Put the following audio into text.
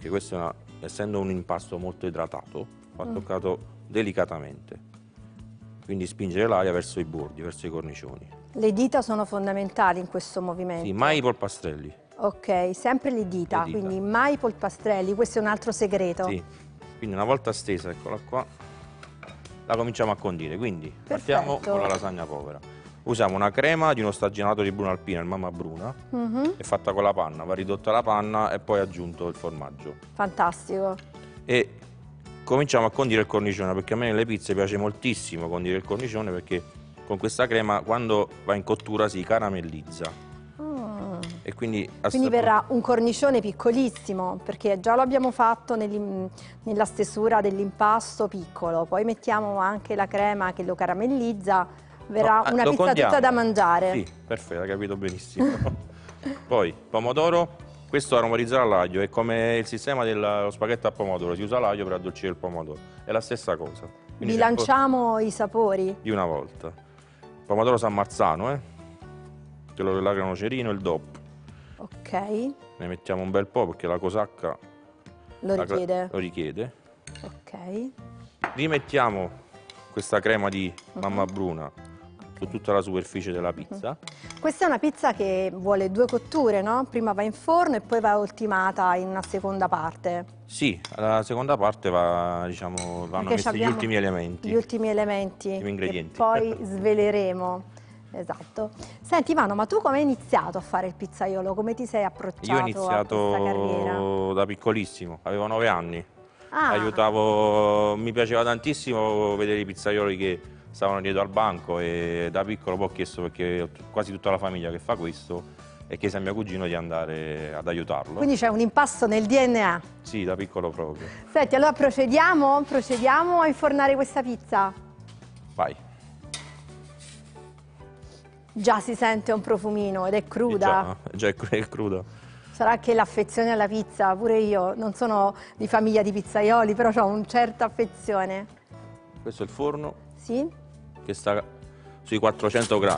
perché questo è essendo un impasto molto idratato, va toccato delicatamente. Quindi spingere l'aria verso i bordi, verso i cornicioni. Le dita sono fondamentali in questo movimento. Sì, mai i polpastrelli. Ok, sempre le dita, quindi mai i polpastrelli, questo è un altro segreto. Sì, quindi una volta stesa, eccola qua, la cominciamo a condire. Quindi partiamo con la lasagna povera. Usiamo una crema di uno stagionato di Bruno Alpino, il Mamma Bruna, è fatta con la panna, va ridotta la panna e poi aggiunto il formaggio. Fantastico. E cominciamo a condire il cornicione, perché a me nelle pizze piace moltissimo condire il cornicione, perché con questa crema quando va in cottura si caramellizza. E quindi verrà un cornicione piccolissimo, perché già lo abbiamo fatto nella stesura dell'impasto piccolo, poi mettiamo anche la crema che lo caramellizza, verrà una pizza condiamo. tutta da mangiare. Sì, perfetto, hai capito benissimo. Poi, pomodoro, questo aromatizzato all'aglio, è come il sistema dello spaghetto a pomodoro, si usa l'aglio per addolcire il pomodoro, è la stessa cosa. Quindi bilanciamo i sapori. di una volta. Pomodoro San Marzano, quello dell'agrano cerino, il DOP. Ok. Ne mettiamo un bel po' perché la cosacca Lo richiede. Ok. Rimettiamo questa crema di Mamma Bruna su tutta la superficie della pizza. Questa è una pizza che vuole 2 cotture, no? Prima va in forno e poi va ultimata in una seconda parte. Sì, la seconda parte vanno messi gli ultimi elementi. Gli ultimi elementi. Gli ultimi ingredienti. Che poi sveleremo. Esatto. Senti Ivano, ma tu come hai iniziato a fare il pizzaiolo? Come ti sei approcciato Io ho a questa carriera? iniziato da piccolissimo, avevo 9 anni. Ah. Mi piaceva tantissimo vedere i pizzaioli che stavano dietro al banco e da piccolo poi ho chiesto, perché ho quasi tutta la famiglia che fa questo, e chiesi a mio cugino di andare ad aiutarlo. Quindi c'è un impasto nel DNA. Sì, da piccolo proprio. Senti, allora procediamo a infornare questa pizza. Vai. Già si sente un profumino ed è cruda. Già è cruda. Sarà che l'affezione alla pizza, pure io, non sono di famiglia di pizzaioli, però ho una certa affezione. Questo è il forno. Sì? Che sta sui 400 gradi.